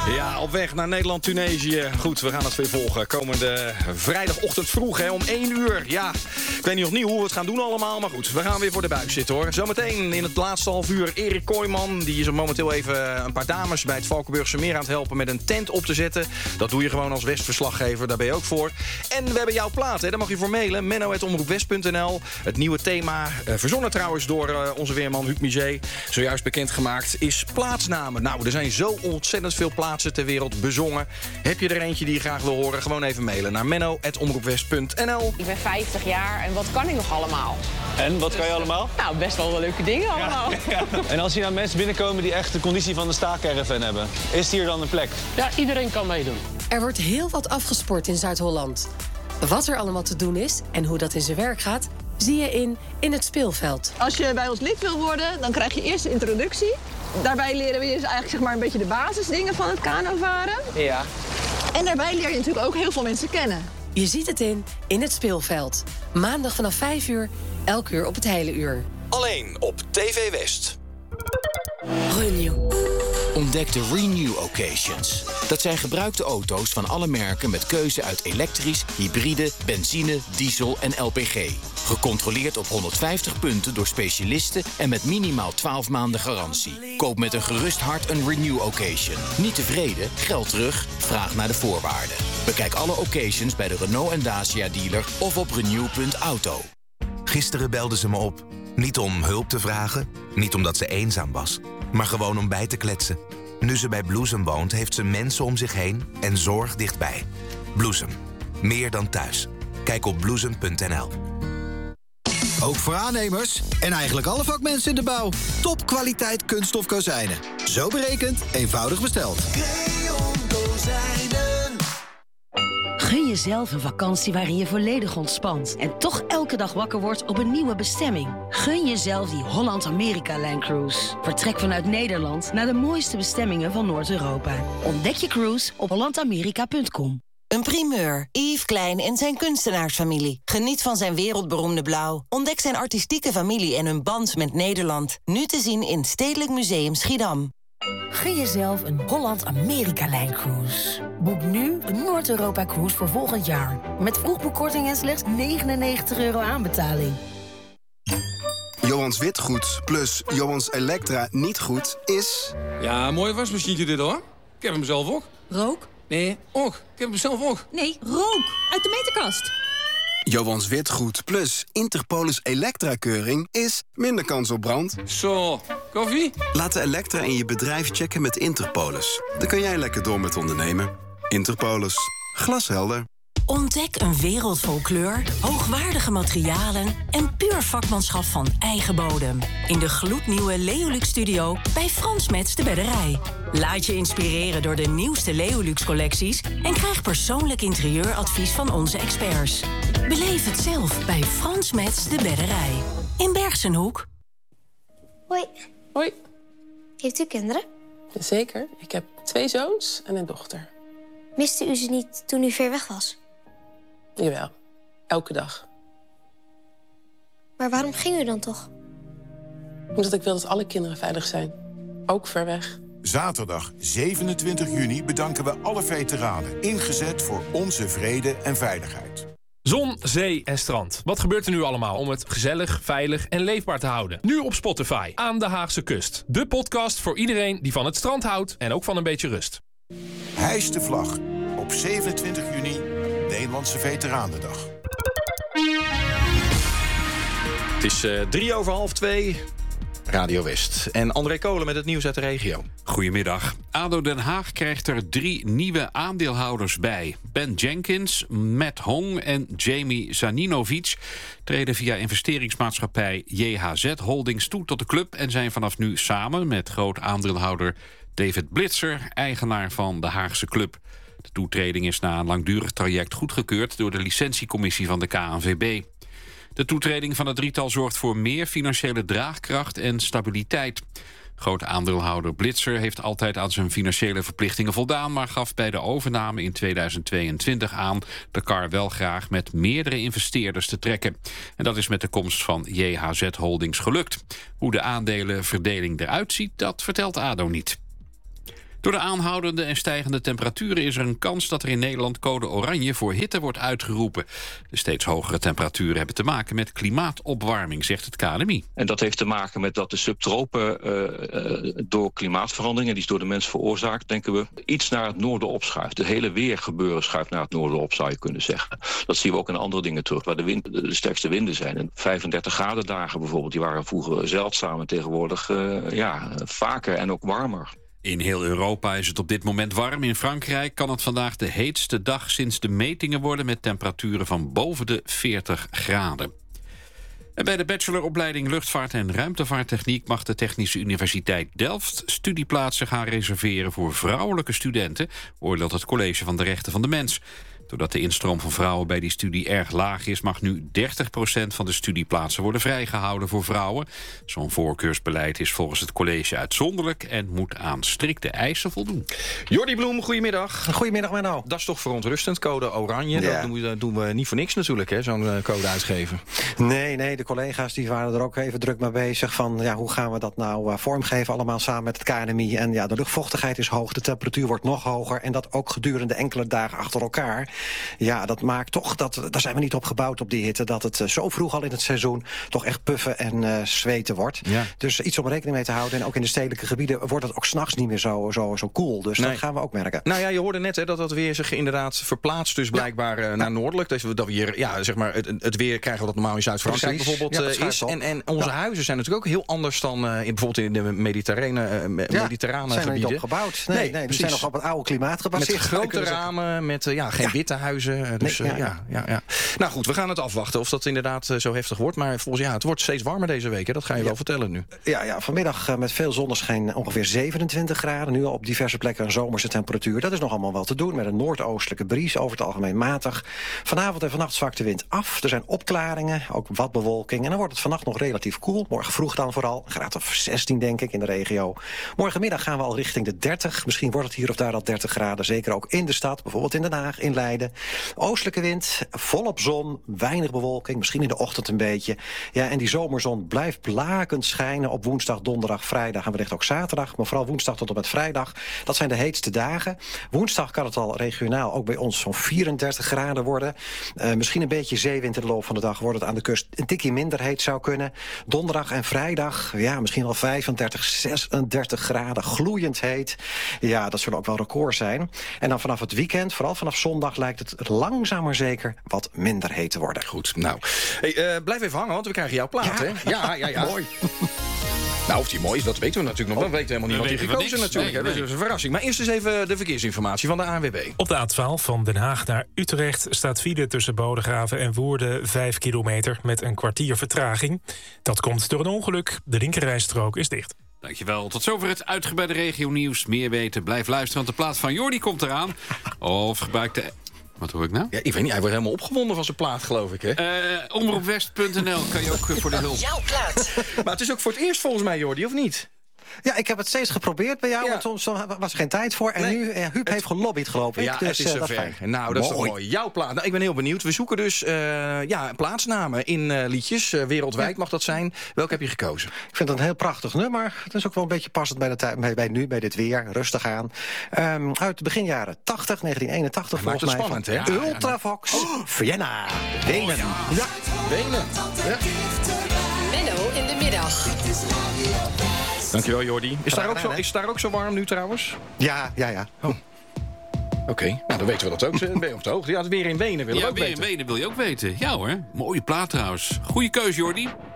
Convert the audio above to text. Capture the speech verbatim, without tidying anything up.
Ja, op weg naar Nederland-Tunesië. Goed, we gaan het weer volgen. Komende vrijdagochtend vroeg, hè, om één uur. Ja, ik weet nog niet hoe we het gaan doen allemaal, maar goed. We gaan weer voor de buis zitten, hoor. Zometeen in het laatste half uur Erik Kooijman. Die is momenteel even een paar dames bij het Valkenburgse Meer aan het helpen met een tent op te zetten. Dat doe je gewoon als West-verslaggever, daar ben je ook voor. En we hebben jouw plaat, hè. Daar mag je voor mailen. menno apenstaartje omroep west punt n l. Het nieuwe thema, uh, verzonnen trouwens door uh, onze weerman Huub Miché, zojuist bekendgemaakt, is plaatsnamen. Nou, er zijn zo ontzettend veel plaatsen ter wereld bezongen. Heb je er eentje die je graag wil horen? Gewoon even mailen naar menno apenstaartje omroep west punt n l. Ik ben vijftig jaar en wat kan ik nog allemaal? En, wat kan je allemaal? Nou, best wel leuke dingen allemaal. Ja, ja. En als hier nou mensen binnenkomen die echt de conditie van de staakerven hebben, is hier dan een plek? Ja, iedereen kan meedoen. Er wordt heel wat afgesport in Zuid-Holland. Wat er allemaal te doen is en hoe dat in zijn werk gaat, zie je in In het Speelveld. Als je bij ons lid wil worden, dan krijg je eerst de introductie. Daarbij leren we je dus eigenlijk zeg maar, een beetje de basisdingen van het kanovaren. Ja. En daarbij leer je natuurlijk ook heel veel mensen kennen. Je ziet het in In het Speelveld. Maandag vanaf vijf uur, elk uur op het hele uur. Alleen op T V West. Renew. Ontdek de Renew Occasions. Dat zijn gebruikte auto's van alle merken met keuze uit elektrisch, hybride, benzine, diesel en L P G. Gecontroleerd op honderdvijftig punten door specialisten en met minimaal twaalf maanden garantie. Koop met een gerust hart een Renew Occasion. Niet tevreden? Geld terug? Vraag naar de voorwaarden. Bekijk alle occasions bij de Renault en Dacia dealer of op renew punt auto. Gisteren belde ze me op. Niet om hulp te vragen, niet omdat ze eenzaam was, maar gewoon om bij te kletsen. Nu ze bij Bloesem woont, heeft ze mensen om zich heen en zorg dichtbij. Bloesem. Meer dan thuis. Kijk op bloesem punt n l. Ook voor aannemers en eigenlijk alle vakmensen in de bouw. Topkwaliteit kunststof kozijnen. Zo berekend, eenvoudig besteld. Gun jezelf een vakantie waarin je volledig ontspant en toch elke dag wakker wordt op een nieuwe bestemming. Gun jezelf die Holland-Amerika-lijncruise. Vertrek vanuit Nederland naar de mooiste bestemmingen van Noord-Europa. Ontdek je cruise op holland amerika punt com. Een primeur. Yves Klein en zijn kunstenaarsfamilie. Geniet van zijn wereldberoemde blauw. Ontdek zijn artistieke familie en hun band met Nederland. Nu te zien in Stedelijk Museum Schiedam. Gun jezelf een Holland-Amerika-lijncruise. Boek nu een Noord-Europa-cruise voor volgend jaar. Met vroegboekkorting en slechts negenennegentig euro aanbetaling. Johans Witgoed plus Johans Elektra niet goed is... Ja, een mooi wasmachientje dit, hoor. Ik heb hem zelf ook. Rook? Nee, ook. Ik heb hem zelf ook. Nee, rook. Uit de meterkast. Johans Witgoed plus Interpolis Elektra-keuring is minder kans op brand. Zo, koffie? Laat de Elektra in je bedrijf checken met Interpolis. Dan kan jij lekker door met ondernemen. Interpolis. Glashelder. Ontdek een wereld vol kleur, hoogwaardige materialen en puur vakmanschap van eigen bodem. In de gloednieuwe Leolux Studio bij Frans Metz de Bedderij. Laat je inspireren door de nieuwste Leolux-collecties en krijg persoonlijk interieuradvies van onze experts. Beleef het zelf bij Frans Metz de Bedderij. In Bergsenhoek. Hoi. Hoi. Heeft u kinderen? Zeker. Ik heb twee zoons en een dochter. Miste u ze niet toen u ver weg was? Jawel. Elke dag. Maar waarom ging u dan toch? Omdat ik wil dat alle kinderen veilig zijn. Ook ver weg. Zaterdag zevenentwintig juni bedanken we alle veteranen. Ingezet voor onze vrede en veiligheid. Zon, zee en strand. Wat gebeurt er nu allemaal om het gezellig, veilig en leefbaar te houden? Nu op Spotify, Aan de Haagse Kust. De podcast voor iedereen die van het strand houdt en ook van een beetje rust. Hijs de vlag. Op zevenentwintig juni, Nederlandse Veteranendag. Het is uh, drie over half twee... Radio West. En André Kolen met het nieuws uit de regio. Goedemiddag. ADO Den Haag krijgt er drie nieuwe aandeelhouders bij. Ben Jenkins, Matt Hong en Jamie Zaninovic treden via investeringsmaatschappij J H Z Holdings toe tot de club en zijn vanaf nu samen met groot aandeelhouder David Blitzer eigenaar van de Haagse club. De toetreding is na een langdurig traject goedgekeurd door de licentiecommissie van de K N V B. De toetreding van het drietal zorgt voor meer financiële draagkracht en stabiliteit. Groot aandeelhouder Blitzer heeft altijd aan zijn financiële verplichtingen voldaan, maar gaf bij de overname in tweeduizend tweeëntwintig aan de kar wel graag met meerdere investeerders te trekken. En dat is met de komst van J H Z Holdings gelukt. Hoe de aandelenverdeling eruit ziet, dat vertelt ADO niet. Door de aanhoudende en stijgende temperaturen is er een kans dat er in Nederland code oranje voor hitte wordt uitgeroepen. De steeds hogere temperaturen hebben te maken met klimaatopwarming, zegt het K N M I. En dat heeft te maken met dat de subtropen uh, uh, door klimaatveranderingen, die is door de mens veroorzaakt, denken we, iets naar het noorden opschuift. Het hele weergebeuren schuift naar het noorden op, zou je kunnen zeggen. Dat zien we ook in andere dingen terug, waar de, wind, de sterkste winden zijn. En vijfendertig graden dagen bijvoorbeeld, die waren vroeger zeldzaam en tegenwoordig uh, ja, vaker en ook warmer. In heel Europa is het op dit moment warm. In Frankrijk kan het vandaag de heetste dag sinds de metingen worden, met temperaturen van boven de veertig graden. En bij de bacheloropleiding Luchtvaart en Ruimtevaarttechniek mag de Technische Universiteit Delft studieplaatsen gaan reserveren voor vrouwelijke studenten, oordeelt het College van de Rechten van de Mens. Doordat de instroom van vrouwen bij die studie erg laag is, mag nu dertig procent van de studieplaatsen worden vrijgehouden voor vrouwen. Zo'n voorkeursbeleid is volgens het college uitzonderlijk en moet aan strikte eisen voldoen. Jordi Bloem, goedemiddag. Goedemiddag, Menno. Dat is toch verontrustend, code oranje. Ja. Dat, doen we, dat doen we niet voor niks natuurlijk, hè, zo'n uh, code uitgeven. Nee, nee, de collega's die waren er ook even druk mee bezig van ja, hoe gaan we dat nou uh, vormgeven, allemaal samen met het K N M I. En ja, de luchtvochtigheid is hoog, de temperatuur wordt nog hoger en dat ook gedurende enkele dagen achter elkaar. Ja, dat maakt toch, dat, daar zijn we niet op gebouwd op die hitte, dat het uh, zo vroeg al in het seizoen toch echt puffen en uh, zweten wordt. Ja. Dus iets om rekening mee te houden. En ook in de stedelijke gebieden wordt het ook 's nachts niet meer zo, zo, zo koel. Dus nee. Dat gaan we ook merken. Nou ja, je hoorde net hè, dat dat weer zich inderdaad verplaatst, dus blijkbaar ja. uh, naar noordelijk. Dat we, dat we hier, ja, zeg maar, het, het weer krijgen wat normaal in Zuid-Frankrijk bijvoorbeeld ja, uh, is. En, en onze ja. huizen zijn natuurlijk ook heel anders dan uh, in, bijvoorbeeld in de mediterrane, uh, ja, mediterrane zijn gebieden. Niet opgebouwd. Nee, nee, nee die zijn nog op het oude klimaat gebaseerd. Met grote ramen, met uh, ja, geen ja. witte huizen. Uh, dus, nee, ja, ja, ja, ja. Nou goed, we gaan het afwachten of dat inderdaad uh, zo heftig wordt. Maar volgens ja, het wordt steeds warmer deze week. Hè? Dat ga je ja. wel vertellen nu. Ja, ja vanmiddag uh, met veel zonneschijn ongeveer zevenentwintig graden. Nu al op diverse plekken een zomerse temperatuur. Dat is nog allemaal wel te doen met een noordoostelijke bries. Over het algemeen matig. Vanavond en vannacht zwakt de wind af. Er zijn opklaringen, ook wat bewolking. En dan wordt het vannacht nog relatief koel. Morgen vroeg dan vooral. Een graad of zestien denk ik in de regio. Morgenmiddag gaan we al richting de dertig. Misschien wordt het hier of daar al dertig graden. Zeker ook in de stad. Bijvoorbeeld in Den Haag, in Leiden. Oostelijke wind, volop zon, weinig bewolking. Misschien in de ochtend een beetje. Ja, en die zomerzon blijft blakend schijnen op woensdag, donderdag, vrijdag en wellicht ook zaterdag. Maar vooral woensdag tot en met vrijdag. Dat zijn de heetste dagen. Woensdag kan het al regionaal ook bij ons zo'n vierendertig graden worden. Uh, misschien een beetje zeewind in de loop van de dag wordt het aan de kust een tikje minder heet zou kunnen. Donderdag en vrijdag, ja, misschien wel vijfendertig, zesendertig graden. Gloeiend heet. Ja, dat zullen ook wel records zijn. En dan vanaf het weekend, vooral vanaf zondag, lijkt het langzaam maar zeker wat minder heet te worden. Goed, nou. Hey, uh, blijf even hangen, want we krijgen jouw plaat, ja. hè? Ja, ja, ja. Mooi. Nou, of die mooi is, dat weten we natuurlijk nog. Oh, dat weet helemaal niemand die gekozen natuurlijk. Nee, nee. Dat is een verrassing. Maar eerst eens even de verkeersinformatie van de A N W B. Op de A twaalf van Den Haag naar Utrecht staat file tussen Bodegraven en Woerden vijf kilometer met een kwartier vertraging. Dat komt door een ongeluk. De linkerrijstrook is dicht. Dankjewel. Tot zover het uitgebreide regionieuws. Meer weten, blijf luisteren, want de plaats van Jordi komt eraan. Of gebruik de... Wat hoor ik nou? Ja, ik weet niet, hij wordt helemaal opgewonden van zijn plaat, geloof ik, hè? Uh, omroepwest punt n l kan je ook voor de hulp. Jouw plaat. Maar het is ook voor het eerst volgens mij, Jordi, of niet? Ja, ik heb het steeds geprobeerd bij jou, ja. want soms was er geen tijd voor. En nee, nu, uh, Huub heeft gelobbyd, geloof ik. Ja, dus, het is uh, zover. Dat is nou, dat is toch mooi. Jouw plaat. Nou, ik ben heel benieuwd. We zoeken dus uh, ja, plaatsnamen in uh, liedjes. Uh, wereldwijd ja. mag dat zijn. Welke heb je gekozen? Ik vind het een heel prachtig nummer. Het is ook wel een beetje passend bij, de tijd, bij, bij nu, bij dit weer. Rustig aan. Um, uit begin jaren tachtig, negentien eenentachtig volgens mij. Spannend, hè? Ja, Ultravox. Oh. Vienna. Wenen. Oh, ja. ja. Wenen. Ja. Menno in de middag. Dankjewel, Jordi. Is daar, ook zo, is daar ook zo warm nu trouwens? Ja, ja, ja. Oh. Oké, okay. nou dan weten we dat ook. Ben je op de hoogte? Ja, het weer in Wenen wil je ja, ook weer weten. in Wenen wil je ook weten. Ja hoor, mooie plaat trouwens. Goeie keus, Jordi.